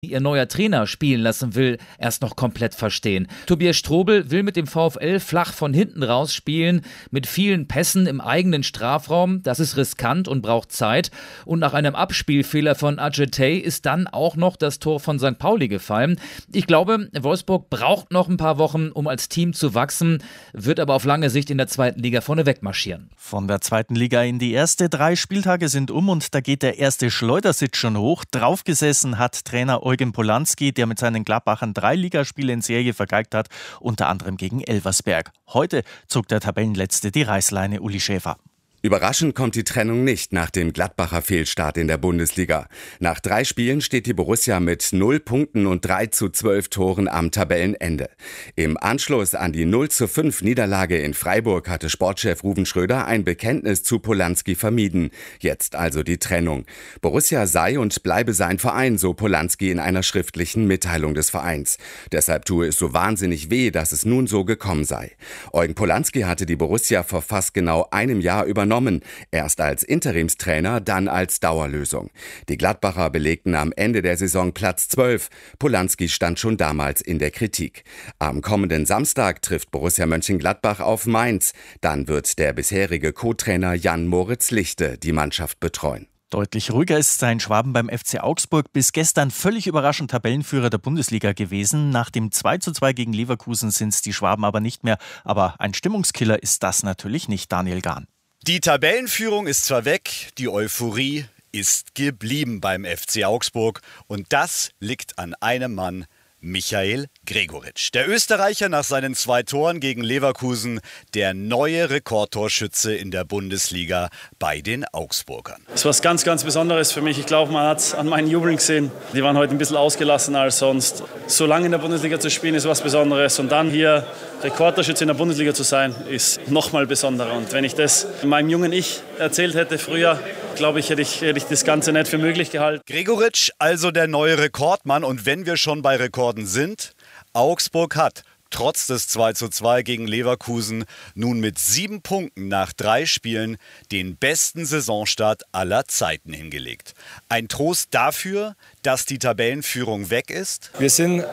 ihr neuer Trainer spielen lassen will, erst noch komplett verstehen. Tobias Strobel will mit dem VfL flach von hinten raus spielen, mit vielen Pässen im eigenen Strafraum. Das ist riskant und braucht Zeit. Und nach einem Abspielfehler von Adjetey ist dann auch noch das Tor von St. Pauli gefallen. Ich glaube, Wolfsburg braucht noch ein paar Wochen, um als Team zu wachsen, wird aber auf lange Sicht in der zweiten Liga vorneweg marschieren. Von der zweiten Liga in die erste. 3 Spieltage sind um und da geht der erste Schleudersitz schon hoch. Draufgesessen hat Trainer Eugen Polanski, der mit seinen Gladbachern 3 Ligaspiele in Serie vergeigt hat, unter anderem gegen Elversberg. Heute zog der Tabellenletzte die Reißleine, Uli Schäfer. Überraschend kommt die Trennung nicht nach dem Gladbacher Fehlstart in der Bundesliga. Nach 3 Spielen steht die Borussia mit 0 Punkten und 3:12 Toren am Tabellenende. Im Anschluss an die 0:5 Niederlage in Freiburg hatte Sportchef Ruven Schröder ein Bekenntnis zu Polanski vermieden. Jetzt also die Trennung. Borussia sei und bleibe sein Verein, so Polanski in einer schriftlichen Mitteilung des Vereins. Deshalb tue es so wahnsinnig weh, dass es nun so gekommen sei. Eugen Polanski hatte die Borussia vor fast genau einem Jahr übernommen. Erst als Interimstrainer, dann als Dauerlösung. Die Gladbacher belegten am Ende der Saison Platz 12. Polanski stand schon damals in der Kritik. Am kommenden Samstag trifft Borussia Mönchengladbach auf Mainz. Dann wird der bisherige Co-Trainer Jan-Moritz Lichte die Mannschaft betreuen. Deutlich ruhiger ist sein Schwaben beim FC Augsburg. Bis gestern völlig überraschend Tabellenführer der Bundesliga gewesen. Nach dem 2:2 gegen Leverkusen sind es die Schwaben aber nicht mehr. Aber ein Stimmungskiller ist das natürlich nicht, Daniel Gahn. Die Tabellenführung ist zwar weg, die Euphorie ist geblieben beim FC Augsburg. Und das liegt an einem Mann, Michael Gregoritsch. Der Österreicher nach seinen 2 Toren gegen Leverkusen, der neue Rekordtorschütze in der Bundesliga bei den Augsburgern. Es war was ganz, ganz Besonderes für mich. Ich glaube, man hat es an meinen Jubeln gesehen. Die waren heute ein bisschen ausgelassen als sonst. So lange in der Bundesliga zu spielen, ist was Besonderes. Und dann hier Rekordtorschütze in der Bundesliga zu sein, ist noch mal besonderer. Und wenn ich das meinem jungen Ich erzählt hätte früher, glaube ich, hätte ich das Ganze nicht für möglich gehalten. Gregoritsch, also der neue Rekordmann. Und wenn wir schon bei Rekorden sind, Augsburg hat trotz des 2:2 gegen Leverkusen nun mit 7 Punkten nach 3 Spielen den besten Saisonstart aller Zeiten hingelegt. Ein Trost dafür, dass die Tabellenführung weg ist. Ich habe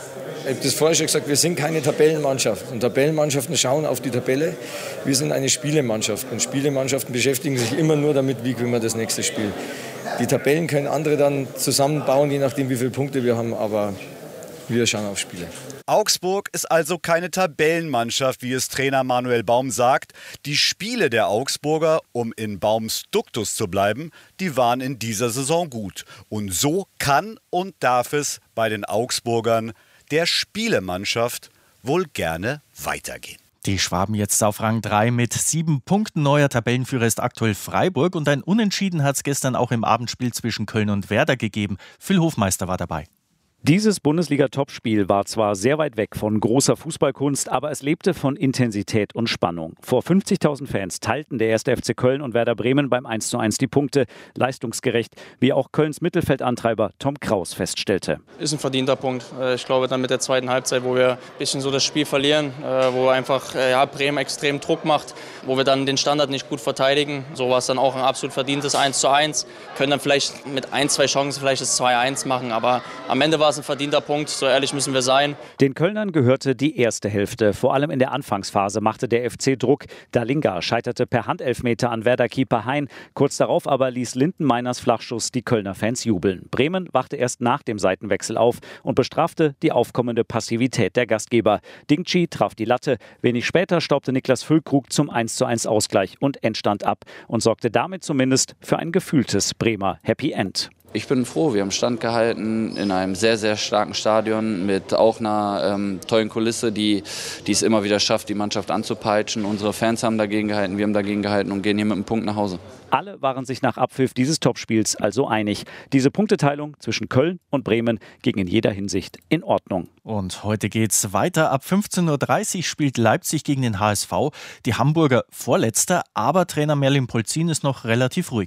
das vorher schon gesagt, wir sind keine Tabellenmannschaft. Und Tabellenmannschaften schauen auf die Tabelle. Wir sind eine Spielemannschaft. Und Spielemannschaften beschäftigen sich immer nur damit, wie gewinnen wir das nächste Spiel. Die Tabellen können andere dann zusammenbauen, je nachdem, wie viele Punkte wir haben. Aber wir schauen auf Spiele. Augsburg ist also keine Tabellenmannschaft, wie es Trainer Manuel Baum sagt. Die Spiele der Augsburger, um in Baums Duktus zu bleiben, die waren in dieser Saison gut. Und so kann und darf es bei den Augsburgern, der Spielemannschaft, wohl gerne weitergehen. Die Schwaben jetzt auf Rang 3 mit 7 Punkten. Neuer Tabellenführer ist aktuell Freiburg und ein Unentschieden hat es gestern auch im Abendspiel zwischen Köln und Werder gegeben. Phil Hofmeister war dabei. Dieses Bundesliga-Topspiel war zwar sehr weit weg von großer Fußballkunst, aber es lebte von Intensität und Spannung. Vor 50.000 Fans teilten der 1. FC Köln und Werder Bremen beim 1:1 die Punkte, leistungsgerecht, wie auch Kölns Mittelfeldantreiber Tom Kraus feststellte. Ist ein verdienter Punkt. Ich glaube, dann mit der zweiten Halbzeit, wo wir ein bisschen so das Spiel verlieren, wo einfach Bremen extrem Druck macht, wo wir dann den Standard nicht gut verteidigen. So war es dann auch ein absolut verdientes 1:1. Können dann vielleicht mit 1-2 Chancen vielleicht das 2:1 machen, aber am Ende war es ein verdienter Punkt, so ehrlich müssen wir sein. Den Kölnern gehörte die erste Hälfte. Vor allem in der Anfangsphase machte der FC Druck. Dalinga scheiterte per Handelfmeter an Werder-Keeper Hein. Kurz darauf aber ließ Lindenmeiners Flachschuss die Kölner Fans jubeln. Bremen wachte erst nach dem Seitenwechsel auf und bestrafte die aufkommende Passivität der Gastgeber. Dingchi traf die Latte. Wenig später staubte Niklas Füllkrug zum 1:1 Ausgleich und Endstand ab und sorgte damit zumindest für ein gefühltes Bremer Happy End. Ich bin froh, wir haben Stand gehalten in einem sehr, sehr starken Stadion mit auch einer tollen Kulisse, die es immer wieder schafft, die Mannschaft anzupeitschen. Unsere Fans haben dagegen gehalten, wir haben dagegen gehalten und gehen hier mit einem Punkt nach Hause. Alle waren sich nach Abpfiff dieses Topspiels also einig. Diese Punkteteilung zwischen Köln und Bremen ging in jeder Hinsicht in Ordnung. Und heute geht's weiter. Ab 15:30 Uhr spielt Leipzig gegen den HSV. Die Hamburger Vorletzter, aber Trainer Merlin Polzin ist noch relativ ruhig.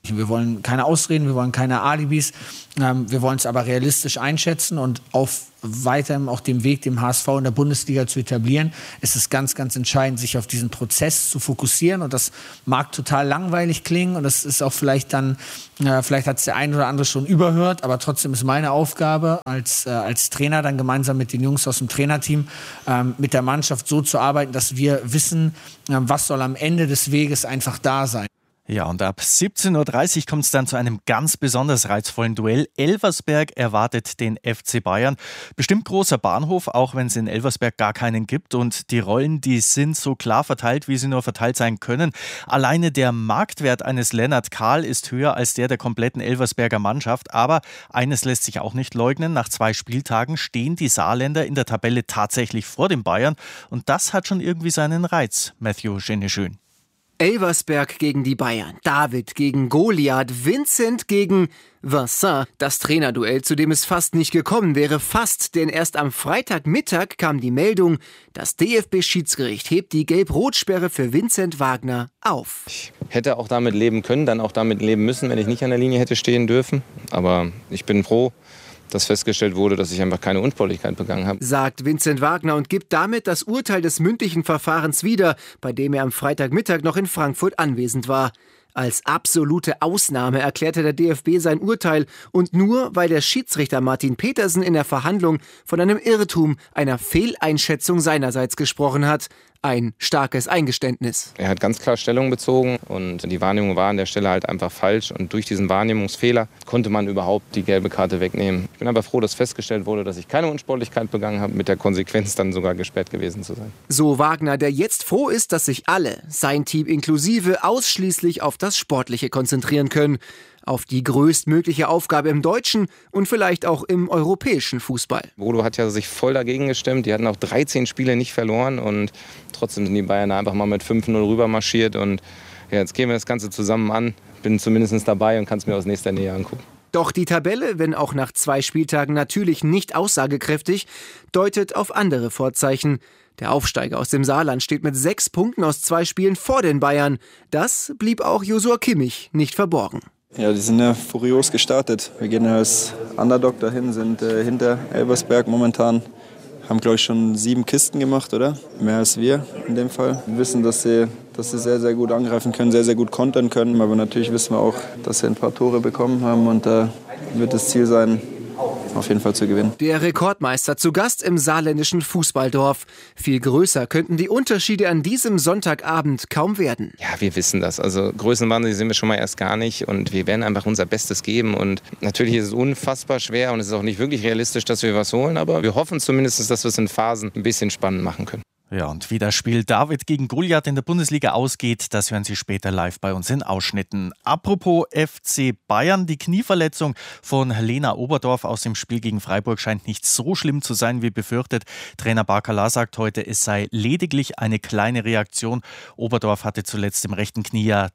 Wir wollen keine Ausreden, wir wollen keine Alibis. Wir wollen es aber realistisch einschätzen und auf weiterhin auch dem Weg, dem HSV in der Bundesliga zu etablieren, ist es ganz, ganz entscheidend, sich auf diesen Prozess zu fokussieren. Und das mag total langweilig klingen und das ist auch vielleicht dann, vielleicht hat es der ein oder andere schon überhört, aber trotzdem ist meine Aufgabe als Trainer dann gemeinsam mit den Jungs aus dem Trainerteam mit der Mannschaft so zu arbeiten, dass wir wissen, was soll am Ende des Weges einfach da sein. Ja, und ab 17:30 Uhr kommt es dann zu einem ganz besonders reizvollen Duell. Elversberg erwartet den FC Bayern. Bestimmt großer Bahnhof, auch wenn es in Elversberg gar keinen gibt. Und die Rollen, die sind so klar verteilt, wie sie nur verteilt sein können. Alleine der Marktwert eines Lennart Kahl ist höher als der kompletten Elversberger Mannschaft. Aber eines lässt sich auch nicht leugnen. Nach 2 Spieltagen stehen die Saarländer in der Tabelle tatsächlich vor den Bayern. Und das hat schon irgendwie seinen Reiz. Matthew Geneschön. Elversberg gegen die Bayern, David gegen Goliath, Vincent gegen Vincent. Das Trainerduell, zu dem es fast nicht gekommen wäre, fast, denn erst am Freitagmittag kam die Meldung, das DFB-Schiedsgericht hebt die Gelb-Rot-Sperre für Vincent Wagner auf. Ich hätte auch damit leben können, dann auch damit leben müssen, wenn ich nicht an der Linie hätte stehen dürfen. Aber ich bin froh, dass festgestellt wurde, dass ich einfach keine Unsportlichkeit begangen habe. Sagt Vincent Wagner und gibt damit das Urteil des mündlichen Verfahrens wieder, bei dem er am Freitagmittag noch in Frankfurt anwesend war. Als absolute Ausnahme erklärte der DFB sein Urteil und nur, weil der Schiedsrichter Martin Petersen in der Verhandlung von einem Irrtum, einer Fehleinschätzung seinerseits gesprochen hat. Ein starkes Eingeständnis. Er hat ganz klar Stellung bezogen und die Wahrnehmung war an der Stelle halt einfach falsch. Und durch diesen Wahrnehmungsfehler konnte man überhaupt die gelbe Karte wegnehmen. Ich bin aber froh, dass festgestellt wurde, dass ich keine Unsportlichkeit begangen habe, mit der Konsequenz dann sogar gesperrt gewesen zu sein. So Wagner, der jetzt froh ist, dass sich alle, sein Team inklusive, ausschließlich auf das Sportliche konzentrieren können. Auf die größtmögliche Aufgabe im deutschen und vielleicht auch im europäischen Fußball. Bodo hat ja sich voll dagegen gestemmt. Die hatten auch 13 Spiele nicht verloren und trotzdem sind die Bayern einfach mal mit 5-0 rüber marschiert. Und ja, jetzt gehen wir das Ganze zusammen an. Bin zumindest dabei und kann es mir aus nächster Nähe angucken. Doch die Tabelle, wenn auch nach 2 Spieltagen natürlich nicht aussagekräftig, deutet auf andere Vorzeichen. Der Aufsteiger aus dem Saarland steht mit 6 Punkten aus 2 Spielen vor den Bayern. Das blieb auch Josua Kimmich nicht verborgen. Ja, die sind ja furios gestartet. Wir gehen als Underdog dahin, sind hinter Elversberg momentan. Haben, glaube ich, schon 7 Kisten gemacht, oder? Mehr als wir in dem Fall. Wir wissen, dass sie sehr, sehr gut angreifen können, sehr, sehr gut kontern können. Aber natürlich wissen wir auch, dass sie ein paar Tore bekommen haben. Und da wird das Ziel sein, auf jeden Fall zu gewinnen. Der Rekordmeister zu Gast im saarländischen Fußballdorf. Viel größer könnten die Unterschiede an diesem Sonntagabend kaum werden. Ja, wir wissen das. Also Größenwahnsinn sind wir schon mal erst gar nicht. Und wir werden einfach unser Bestes geben. Und natürlich ist es unfassbar schwer und es ist auch nicht wirklich realistisch, dass wir was holen. Aber wir hoffen zumindest, dass wir es in Phasen ein bisschen spannend machen können. Ja, und wie das Spiel David gegen Goliath in der Bundesliga ausgeht, das hören Sie später live bei uns in Ausschnitten. Apropos FC Bayern, die Knieverletzung von Lena Oberdorf aus dem Spiel gegen Freiburg scheint nicht so schlimm zu sein wie befürchtet. Trainer Barkala sagt heute, es sei lediglich eine kleine Reaktion. Oberdorf hatte zuletzt im rechten Knie ja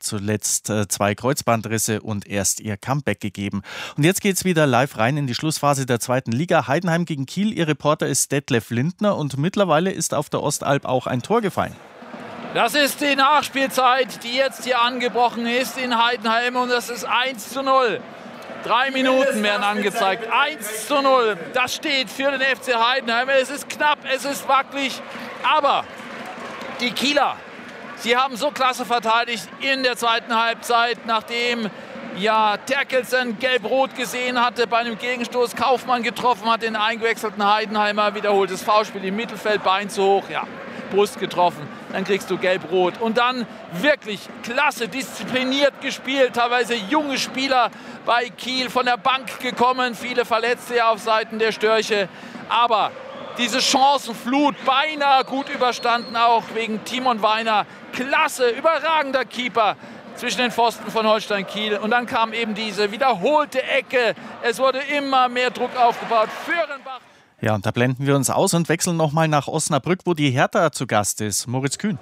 2 Kreuzbandrisse und erst ihr Comeback gegeben. Und jetzt geht's wieder live rein in die Schlussphase der 2. Liga. Heidenheim gegen Kiel, ihr Reporter ist Detlef Lindner und mittlerweile ist auf der Ostalb auch ein Tor gefallen. Das ist die Nachspielzeit, die jetzt hier angebrochen ist in Heidenheim und das ist 1:0. 3 Minuten werden angezeigt. 1:0. Das steht für den FC Heidenheim. Es ist knapp, es ist wackelig, aber die Kieler, sie haben so klasse verteidigt in der zweiten Halbzeit, nachdem Terkelsen gelb-rot gesehen hatte bei einem Gegenstoß, Kaufmann getroffen hat, den eingewechselten Heidenheimer, wiederholtes Foulspiel im Mittelfeld, Bein zu hoch, Brust getroffen, dann kriegst du gelb-rot. Und dann wirklich klasse, diszipliniert gespielt, teilweise junge Spieler bei Kiel von der Bank gekommen, viele Verletzte auf Seiten der Störche, aber diese Chancenflut beinahe gut überstanden, auch wegen Timon Weiner, klasse, überragender Keeper zwischen den Pfosten von Holstein Kiel. Und dann kam eben diese wiederholte Ecke. Es wurde immer mehr Druck aufgebaut. Föhrenbach. Ja, und da blenden wir uns aus und wechseln nochmal nach Osnabrück, wo die Hertha zu Gast ist. Moritz Kühn.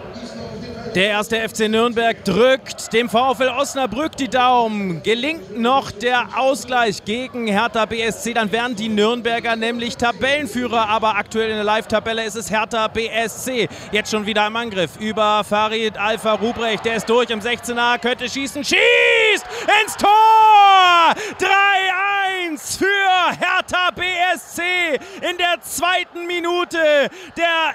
Der erste FC Nürnberg drückt dem VfL Osnabrück die Daumen. Gelingt noch der Ausgleich gegen Hertha BSC, dann wären die Nürnberger nämlich Tabellenführer. Aber aktuell in der Live-Tabelle ist es Hertha BSC. Jetzt schon wieder im Angriff über Farid Alpha Rubrecht. Der ist durch im 16er, könnte schießen. Schießt! schießt ins Tor! 3-1 für Hertha BSC in der 2. Minute der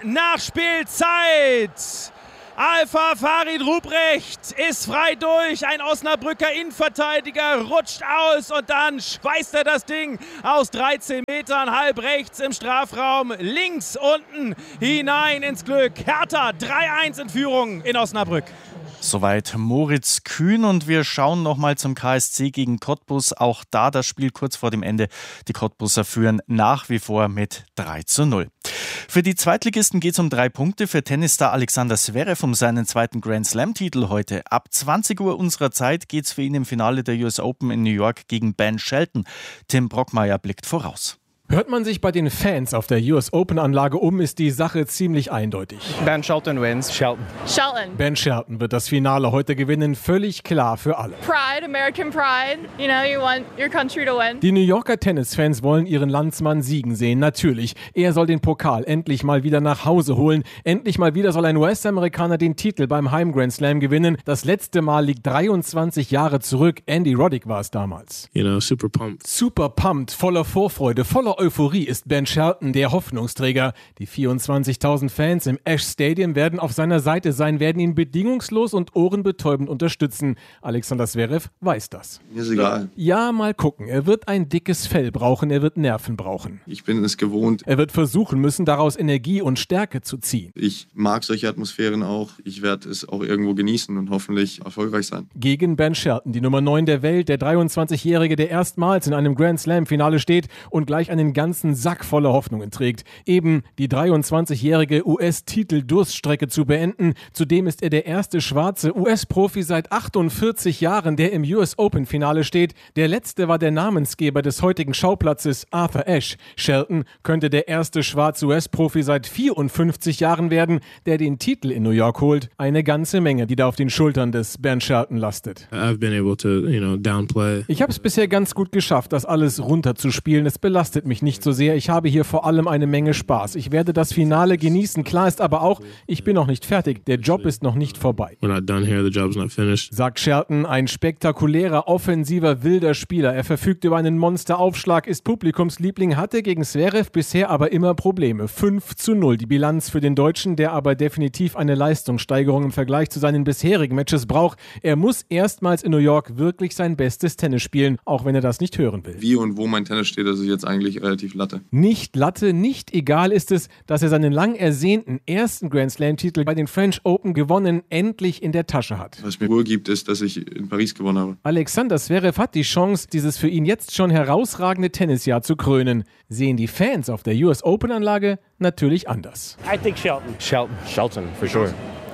Nachspielzeit. Alpha Farid Ruprecht ist frei durch, ein Osnabrücker Innenverteidiger rutscht aus und dann schweißt er das Ding aus 13 Metern halb rechts im Strafraum, links unten hinein ins Glück. Hertha 3-1 in Führung in Osnabrück. Soweit Moritz Kühn und wir schauen nochmal zum KSC gegen Cottbus. Auch da das Spiel kurz vor dem Ende. Die Cottbuser führen nach wie vor mit 3-0. Für die Zweitligisten geht es um 3 Punkte. Für Tennisstar Alexander Zverev um seinen 2. Grand Slam-Titel heute. Ab 20 Uhr unserer Zeit geht es für ihn im Finale der US Open in New York gegen Ben Shelton. Tim Brockmeier blickt voraus. Hört man sich bei den Fans auf der US Open-Anlage um, ist die Sache ziemlich eindeutig. Ben Shelton wins. Shelton. Ben Shelton wird das Finale heute gewinnen, völlig klar für alle. Pride, American pride. You know, you want your country to win. Die New Yorker Tennisfans wollen ihren Landsmann siegen sehen, natürlich. Er soll den Pokal endlich mal wieder nach Hause holen. Endlich mal wieder soll ein US-Amerikaner den Titel beim Heim-Grand Slam gewinnen. Das letzte Mal liegt 23 Jahre zurück. Andy Roddick war es damals. You know, super pumped. Super pumped, voller Vorfreude, voller Euphorie ist Ben Shelton der Hoffnungsträger. Die 24.000 Fans im Ash Stadium werden auf seiner Seite sein, werden ihn bedingungslos und ohrenbetäubend unterstützen. Alexander Zverev weiß das. Mir ist egal. Ja, mal gucken. Er wird ein dickes Fell brauchen, er wird Nerven brauchen. Ich bin es gewohnt. Er wird versuchen müssen, daraus Energie und Stärke zu ziehen. Ich mag solche Atmosphären auch. Ich werde es auch irgendwo genießen und hoffentlich erfolgreich sein. Gegen Ben Shelton, die Nummer 9 der Welt, der 23-Jährige, der erstmals in einem Grand Slam-Finale steht und gleich einen ganzen Sack voller Hoffnungen trägt. Eben die 23-jährige US-Titel-Durststrecke zu beenden. Zudem ist er der erste schwarze US-Profi seit 48 Jahren, der im US Open-Finale steht. Der letzte war der Namensgeber des heutigen Schauplatzes, Arthur Ashe. Shelton könnte der erste schwarze US-Profi seit 54 Jahren werden, der den Titel in New York holt. Eine ganze Menge, die da auf den Schultern des Ben Shelton lastet. I've been able to, downplay. Ich habe es bisher ganz gut geschafft, das alles runterzuspielen. Es belastet mich nicht so sehr. Ich habe hier vor allem eine Menge Spaß. Ich werde das Finale genießen. Klar ist aber auch, ich bin noch nicht fertig. Der Job ist noch nicht vorbei. We're not done here. The job's not finished. Sagt Shelton, ein spektakulärer, offensiver, wilder Spieler. Er verfügt über einen Monsteraufschlag, ist Publikumsliebling, hatte gegen Zverev bisher aber immer Probleme. 5-0 die Bilanz für den Deutschen, der aber definitiv eine Leistungssteigerung im Vergleich zu seinen bisherigen Matches braucht. Er muss erstmals in New York wirklich sein bestes Tennis spielen, auch wenn er das nicht hören will. Wie und wo mein Tennis steht, das ist jetzt eigentlich relativ Latte. Nicht Latte, nicht egal ist es, dass er seinen lang ersehnten ersten Grand Slam-Titel bei den French Open gewonnen endlich in der Tasche hat. Was mir Ruhe gibt, ist, dass ich in Paris gewonnen habe. Alexander Zverev hat die Chance, dieses für ihn jetzt schon herausragende Tennisjahr zu krönen. Sehen die Fans auf der US Open-Anlage natürlich anders. I think Shelton. Shelton, for sure.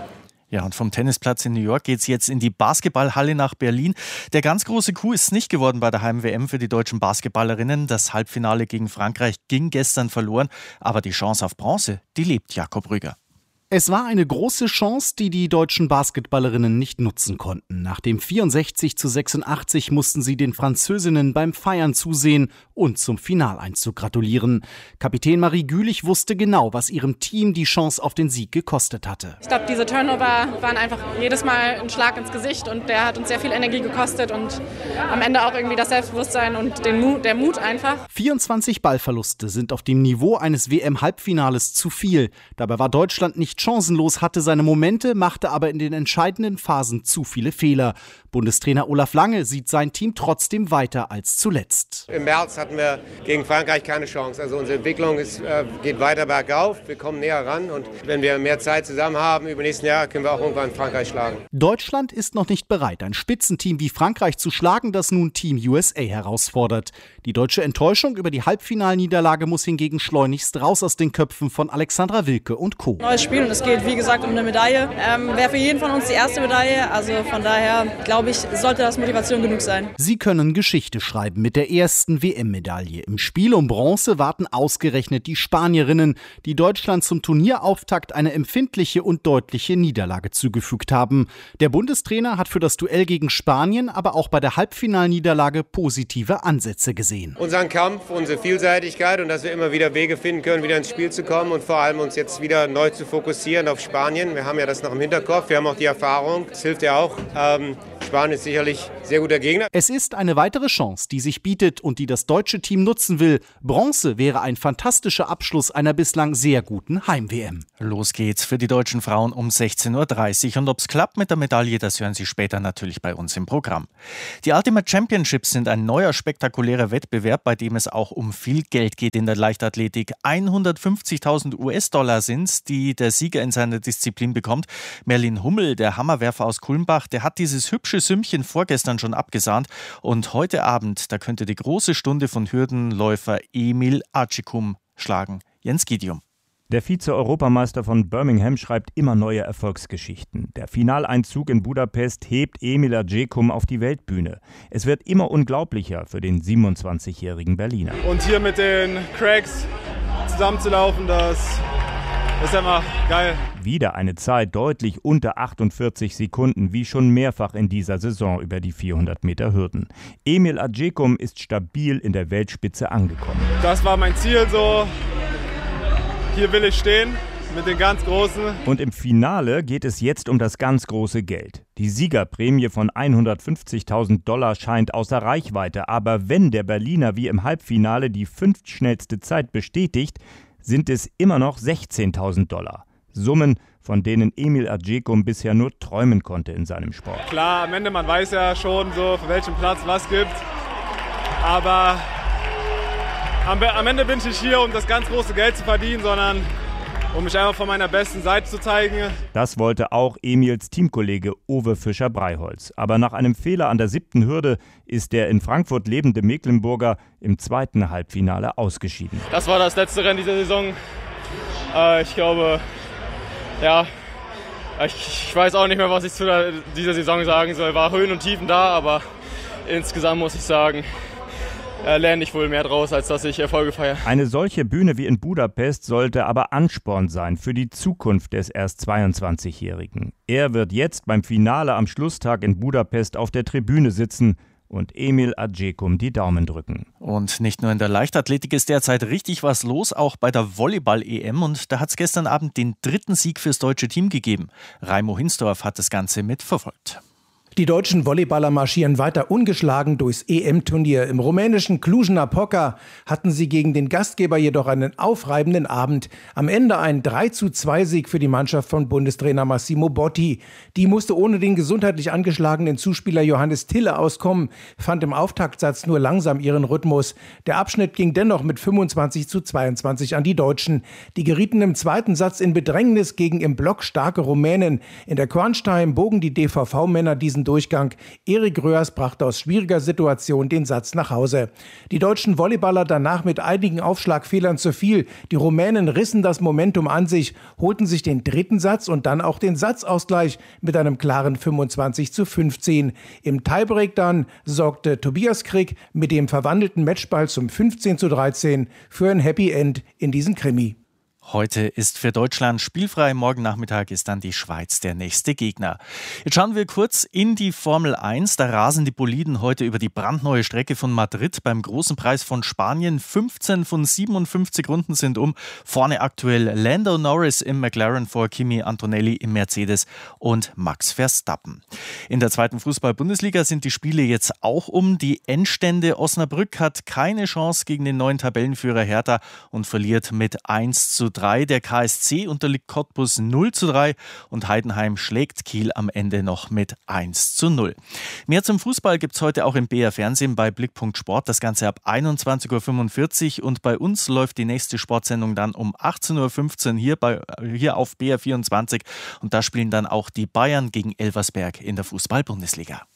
Ja, und vom Tennisplatz in New York geht es jetzt in die Basketballhalle nach Berlin. Der ganz große Coup ist nicht geworden bei der Heim-WM für die deutschen Basketballerinnen. Das Halbfinale gegen Frankreich ging gestern verloren. Aber die Chance auf Bronze, die lebt, Jakob Rüger. Es war eine große Chance, die die deutschen Basketballerinnen nicht nutzen konnten. Nach dem 64:86 mussten sie den Französinnen beim Feiern zusehen und zum Finaleinzug gratulieren. Kapitän Marie Gülich wusste genau, was ihrem Team die Chance auf den Sieg gekostet hatte. Ich glaube, diese Turnover waren einfach jedes Mal ein Schlag ins Gesicht und der hat uns sehr viel Energie gekostet und am Ende auch irgendwie das Selbstbewusstsein und der Mut einfach. 24 Ballverluste sind auf dem Niveau eines WM-Halbfinales zu viel. Dabei war Deutschland nicht chancenlos, hatte seine Momente, machte aber in den entscheidenden Phasen zu viele Fehler. Bundestrainer Olaf Lange sieht sein Team trotzdem weiter als zuletzt. Im März hatten wir gegen Frankreich keine Chance. Also unsere Entwicklung geht weiter bergauf. Wir kommen näher ran und wenn wir mehr Zeit zusammen haben, über nächsten Jahr können wir auch irgendwann Frankreich schlagen. Deutschland ist noch nicht bereit, ein Spitzenteam wie Frankreich zu schlagen, das nun Team USA herausfordert. Die deutsche Enttäuschung über die Halbfinalniederlage muss hingegen schleunigst raus aus den Köpfen von Alexandra Wilke und Co. Neues Spiel und es geht, wie gesagt, um eine Medaille. Wäre für jeden von uns die erste Medaille. Also von daher, glaube ich, sollte das Motivation genug sein. Sie können Geschichte schreiben mit der ersten WM-Medaille. Im Spiel um Bronze warten ausgerechnet die Spanierinnen, die Deutschland zum Turnierauftakt eine empfindliche und deutliche Niederlage zugefügt haben. Der Bundestrainer hat für das Duell gegen Spanien aber auch bei der Halbfinalniederlage positive Ansätze gesehen. Unseren Kampf, unsere Vielseitigkeit und dass wir immer wieder Wege finden können, wieder ins Spiel zu kommen und vor allem uns jetzt wieder neu zu fokussieren fokussieren auf Spanien. Wir haben ja das noch im Hinterkopf, wir haben auch die Erfahrung, das hilft ja auch. Spanien ist sicherlich ein sehr guter Gegner. Es ist eine weitere Chance, die sich bietet und die das deutsche Team nutzen will. Bronze wäre ein fantastischer Abschluss einer bislang sehr guten Heim-WM. Los geht's für die deutschen Frauen um 16:30 Uhr. Und ob's klappt mit der Medaille, das hören Sie später natürlich bei uns im Programm. Die Ultimate Championships sind ein neuer spektakulärer Wettbewerb, bei dem es auch um viel Geld geht in der Leichtathletik. 150.000 US-Dollar sind's, die der Sieger in seiner Disziplin bekommt. Merlin Hummel, der Hammerwerfer aus Kulmbach, der hat dieses hübsche Sümmchen vorgestern schon abgesahnt. Und heute Abend, da könnte die große Stunde von Hürdenläufer Emil Acicum schlagen. Jens Gidium. Der Vize-Europameister von Birmingham schreibt immer neue Erfolgsgeschichten. Der Finaleinzug in Budapest hebt Emil Acicum auf die Weltbühne. Es wird immer unglaublicher für den 27-jährigen Berliner. Und hier mit den Cracks zusammenzulaufen, das ist immer geil. Wieder eine Zeit deutlich unter 48 Sekunden, wie schon mehrfach in dieser Saison über die 400 Meter Hürden. Emil Acicum ist stabil in der Weltspitze angekommen. Das war mein Ziel so. Hier will ich stehen mit den ganz Großen. Und im Finale geht es jetzt um das ganz große Geld. Die Siegerprämie von 150.000 Dollar scheint außer Reichweite. Aber wenn der Berliner wie im Halbfinale die 5. schnellste Zeit bestätigt, sind es immer noch 16.000 Dollar. Summen, von denen Emil Acicum bisher nur träumen konnte in seinem Sport. Klar, am Ende, man weiß ja schon, so für welchen Platz was gibt. Aber am Ende bin ich nicht hier, um das ganz große Geld zu verdienen, sondern um mich einfach von meiner besten Seite zu zeigen. Das wollte auch Emils Teamkollege Uwe Fischer-Breiholz. Aber nach einem Fehler an der 7. Hürde ist der in Frankfurt lebende Mecklenburger im 2. Halbfinale ausgeschieden. Das war das letzte Rennen dieser Saison. Ich glaube, ja, ich weiß auch nicht mehr, was ich zu dieser Saison sagen soll. War Höhen und Tiefen da, aber insgesamt muss ich sagen, lerne ich wohl mehr draus, als dass ich Erfolge feiere. Eine solche Bühne wie in Budapest sollte aber Ansporn sein für die Zukunft des erst 22-Jährigen. Er wird jetzt beim Finale am Schlusstag in Budapest auf der Tribüne sitzen und Emil Acicum die Daumen drücken. Und nicht nur in der Leichtathletik ist derzeit richtig was los, auch bei der Volleyball-EM. Und da hat es gestern Abend den 3. Sieg fürs deutsche Team gegeben. Raimo Hinsdorf hat das Ganze mitverfolgt. Die deutschen Volleyballer marschieren weiter ungeschlagen durchs EM-Turnier. Im rumänischen Cluj-Napoca hatten sie gegen den Gastgeber jedoch einen aufreibenden Abend. Am Ende ein 3:2-Sieg für die Mannschaft von Bundestrainer Massimo Botti. Die musste ohne den gesundheitlich angeschlagenen Zuspieler Johannes Tille auskommen, fand im Auftaktsatz nur langsam ihren Rhythmus. Der Abschnitt ging dennoch mit 25:22 an die Deutschen. Die gerieten im zweiten Satz in Bedrängnis gegen im Block starke Rumänen. In der Crunch-Time bogen die DVV-Männer diesen Durchgang. Erik Röhrs brachte aus schwieriger Situation den Satz nach Hause. Die deutschen Volleyballer danach mit einigen Aufschlagfehlern zu viel. Die Rumänen rissen das Momentum an sich, holten sich den 3. Satz und dann auch den Satzausgleich mit einem klaren 25:15. Im Tiebreak dann sorgte Tobias Krick mit dem verwandelten Matchball zum 15:13 für ein Happy End in diesem Krimi. Heute ist für Deutschland spielfrei. Morgen Nachmittag ist dann die Schweiz der nächste Gegner. Jetzt schauen wir kurz in die Formel 1. Da rasen die Boliden heute über die brandneue Strecke von Madrid beim Großen Preis von Spanien. 15 von 57 Runden sind um. Vorne aktuell Lando Norris im McLaren vor Kimi Antonelli im Mercedes und Max Verstappen. In der 2. Fußball-Bundesliga sind die Spiele jetzt auch um. Die Endstände: Osnabrück hat keine Chance gegen den neuen Tabellenführer Hertha und verliert mit 1:3. Der KSC unterliegt Cottbus 0:3 und Heidenheim schlägt Kiel am Ende noch mit 1:0. Mehr zum Fußball gibt es heute auch im BR Fernsehen bei Blickpunkt Sport. Das Ganze ab 21:45 Uhr und bei uns läuft die nächste Sportsendung dann um 18:15 Uhr hier auf BR24 und da spielen dann auch die Bayern gegen Elversberg in der Fußball-Bundesliga.